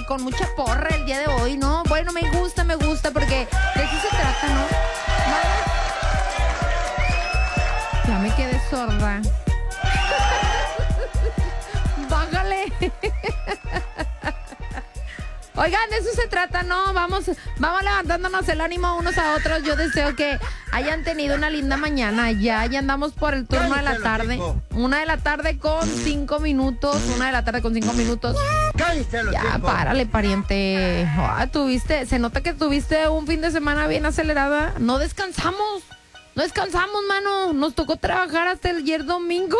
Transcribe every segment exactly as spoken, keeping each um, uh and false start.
con mucha porra el día de hoy, ¿no? Bueno, me gusta, me gusta, porque de eso se trata, ¿no? ¿No? Ya me quedé sorda. Bájale. Oigan, de eso se trata, ¿no? Vamos, vamos levantándonos el ánimo unos a otros. Yo deseo que hayan tenido una linda mañana. Ya, ya andamos por el turno de la tarde. Una de la tarde con cinco minutos. Una de la tarde con cinco minutos. Ya, párale, pariente. Oh, tuviste, se nota que tuviste un fin de semana bien acelerada. No descansamos. No descansamos, mano. Nos tocó trabajar hasta el ayer domingo.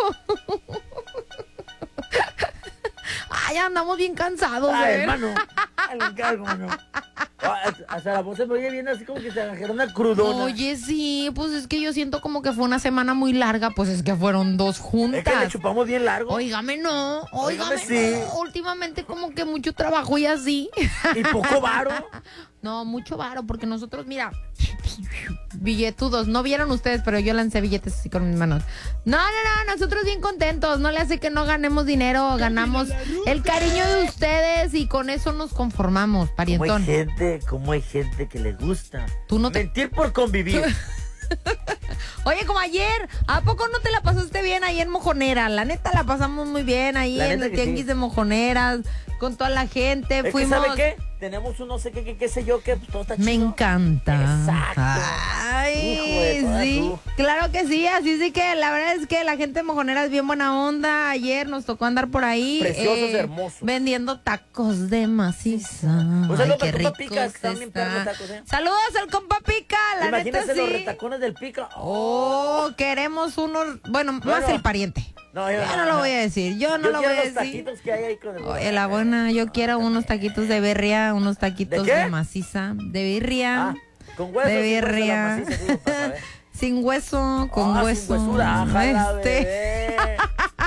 Ay, andamos bien cansados, Ay, ¿eh? hermano. Al encargo, mano. Hasta la voz se me oye bien así como que se agarraron una crudona. Oye, sí, pues es que yo siento como que fue una semana muy larga, pues es que fueron dos juntas. Es que le chupamos bien largo. Óigame, no, óigame, Óigame, sí. no. Últimamente como que mucho trabajo y así. Y poco varo. No, mucho varo, porque nosotros, mira, billetudos, no vieron ustedes, pero yo lancé billetes así con mis manos. No, no, no, nosotros bien contentos, no le hace que no ganemos dinero, ganamos el cariño de ustedes y con eso nos conformamos, parientón. Como hay gente, como hay gente que le gusta Tú no te... mentir por convivir. Oye, como ayer, ¿a poco no te la pasaste bien ahí en Mojonera? La neta la pasamos muy bien ahí La en el tianguis sí. de Mojoneras, con toda la gente, es fuimos... que, ¿sabe qué? Tenemos un no sé qué, qué, qué sé yo, que pues, todo está chido. Me encanta. Exacto. Ay, Hijo de toda sí, tú. claro que sí, así sí que la verdad es que la gente de Mojonera es bien buena onda. Ayer nos tocó andar por ahí. Preciosos, eh, hermosos. Vendiendo tacos de maciza. Pues es lo Ay, qué que rico Pica, que están bien perros los está. tacos, ¿eh? Saludos al compa Pica, la Imagínense neta los sí. retacones del Pica. Oh, queremos unos, bueno, Bueno. más el pariente. No, yo, Yo no lo voy a decir, yo no yo lo quiero voy a los decir. taquitos que hay ahí con el... Oye, la buena, yo quiero unos taquitos de birria, unos taquitos ¿De qué? de maciza, de birria. Ah, con hueso. de sin hueso, la birria. maciza, sí, para saber. Sin hueso, con Ah, hueso. sin huesuda, ájala, Este. bebé.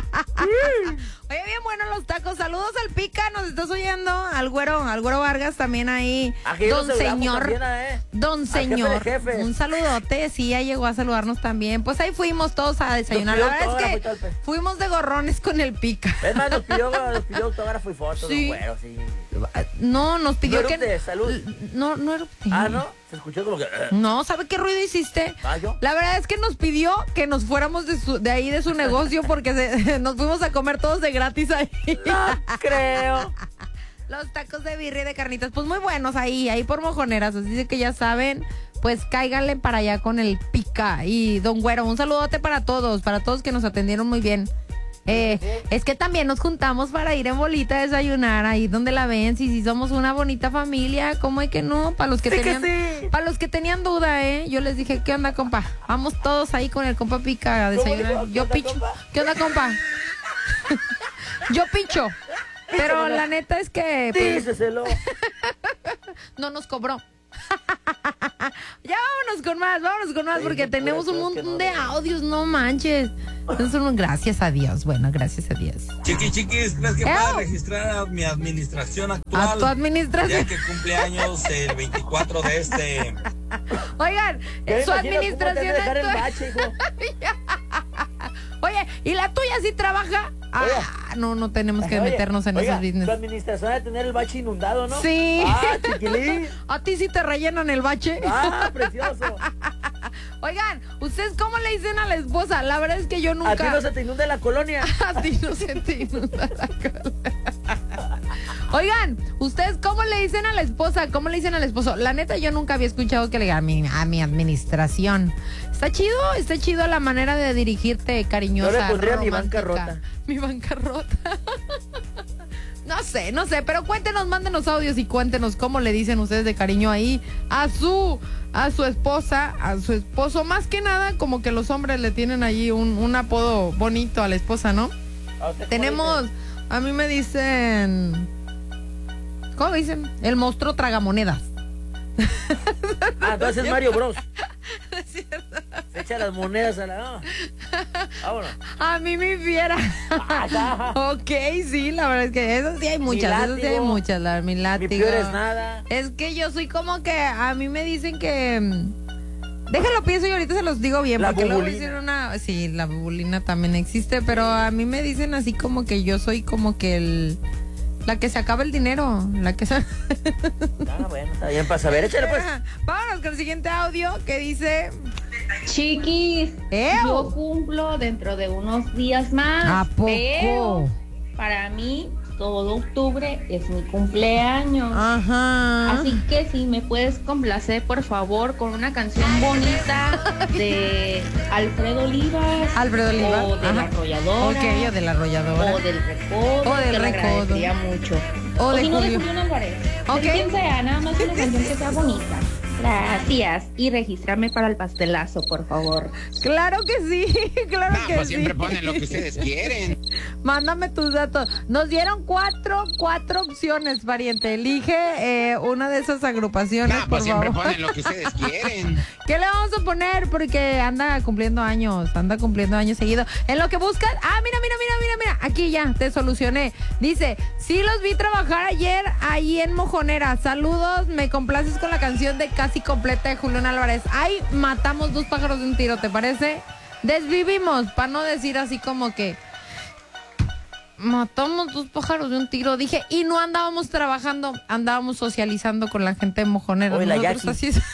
Oye, bien buenos los tacos. Saludos al Pica, nos estás oyendo. Al güero, al güero Vargas también ahí. Aquí Don nos celebramos señor. también, ¿eh? Don Al jefe de señor. jefes. Un saludote. Sí, ya llegó a saludarnos también. Pues ahí fuimos todos a desayunar. La Nos pidió verdad es autógrafo y que todo fuimos de gorrones con el Pica. Es más, nos pidió, nos pidió autógrafo y fotos, Sí. güero, sí. No, nos pidió No que. erupte, salud. No, no erupte. Ah, ¿no? Se escuchó como que... eh. No, ¿sabe qué ruido hiciste? ¿Ah, yo? La verdad es que nos pidió que nos fuéramos de, su, de ahí de su negocio porque se, nos fuimos a comer todos de gratis ahí. No creo. Los tacos de birria y de carnitas, pues muy buenos ahí, ahí por Mojoneras, así de que ya saben, pues cáiganle para allá con el Pica. Y don Güero, un saludote para todos, para todos que nos atendieron muy bien. Eh, es que también nos juntamos para ir en bolita a desayunar ahí donde la ven, si si somos una bonita familia, ¿cómo es que no? Para los que Sí que tenían, sí. para los que tenían duda, eh, yo les dije, ¿qué onda, compa? Vamos todos ahí con el compa Pica a ¿Cómo desayunar. dijo? ¿Qué Yo onda, picho. compa? ¿Qué onda, compa? Yo picho. Pero la neta es que pues, Díceselo. no nos cobró. Ya vámonos con más, vámonos con más, Sí, porque no tenemos puede un ser que montón no, de no. audios, no manches. Entonces, gracias a Dios, bueno, gracias a Dios. Chiqui chiquis, ¿crees que ¡Ew! pueda registrar a mi administración actual? A tu administración. Ya que cumple años el veinticuatro de este. Oigan, Ya me su imagino cómo te administración han de dejar el actual- bache, hijo. Oye, ¿y la tuya sí trabaja? Ah, Oiga. no, no tenemos que Oye, meternos en oiga, esos business. Tu administración de tener el bache inundado, ¿no? Sí. Ah, chiquilín. ¿A ti sí te rellenan el bache? Ah, precioso. Oigan, ¿ustedes cómo le dicen a la esposa? La verdad es que yo nunca... A ti no se te inunda la colonia. A ti no se te inunda la cola. Oigan, ¿ustedes cómo le dicen a la esposa? ¿Cómo le dicen al esposo? La neta, yo nunca había escuchado que le digan a mi, a mi administración. Está chido, está chido la manera de dirigirte cariñosa. Yo le pondría mi romántica. bancarrota. Mi bancarrota. No sé, no sé, pero cuéntenos, mándenos audios y cuéntenos cómo le dicen ustedes de cariño ahí a su, a su esposa, a su esposo. Más que nada, como que los hombres le tienen allí un, un apodo bonito a la esposa, ¿no? ¿A usted cómo Tenemos, dice? a mí me dicen, ¿cómo dicen? El monstruo tragamonedas. Ah, entonces es Mario Bros. Se echa las monedas a la... no. Vámonos. A mí me fiera. Ah, Ok, sí, la verdad es que eso sí hay muchas, eso sí hay látigo. muchas, la, mi Mi látigo. peor es nada. Es que yo soy como que a mí me dicen que mm, déjenlo pienso y ahorita se los digo bien, La porque luego bubulina. hicieron una, sí, la bubulina también existe, pero a mí me dicen así como que yo soy como que el La que se acaba el dinero. La que se... Ah, bueno, está bien para saber. Échale pues. Vámonos con el siguiente audio que dice... Chiquis, ¡Eo! yo cumplo dentro de unos días más. ¿A poco? Pero para mí, todo octubre es mi cumpleaños. Ajá. Así que si me puedes complacer, por favor, con una canción bonita de Alfredo Olivas. Alfredo Olivas. O de Ajá. La Arrolladora. Ok, o de La Arrolladora. O del Recodo. O del te lo Recodo. agradecería mucho. O O, de si no, de Julio. Julián Álvarez. Ok. De quien sea, nada más una canción que sea bonita. Gracias. Y registrarme para el pastelazo, por favor. Claro que sí, claro Ah, que pues sí. siempre ponen lo que ustedes quieren. Mándame tus datos. Nos dieron cuatro, cuatro opciones, pariente. Elige eh, una de esas agrupaciones, Ah, por pues siempre favor. ponen lo que ustedes quieren. ¿Qué le vamos a poner? Porque anda cumpliendo años, anda cumpliendo años seguido. En lo que buscas, ah, mira, mira, mira, mira, mira, aquí ya, te solucioné. Dice, sí los vi trabajar ayer ahí en Mojonera. Saludos, me complaces con la canción de Casi Completa de Julián Álvarez. Ahí matamos dos pájaros de un tiro, ¿te parece? Desvivimos, para no decir así como que... Matamos dos pájaros de un tiro, dije, y no andábamos trabajando, andábamos socializando con la gente de Mojonera. Oye, la Nosotros Jackie. así es.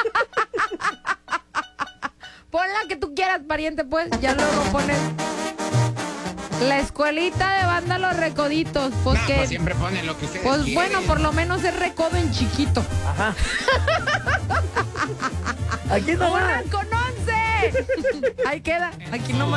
Pon la que tú quieras, pariente, pues, ya luego pones la escuelita de banda Los Recoditos, pues Ah, que, pues siempre ponen lo que ustedes pues quieren. bueno, por lo menos es recodo en chiquito. Ajá. Aquí ¡Una nomás. con once! Ahí queda, aquí nomás.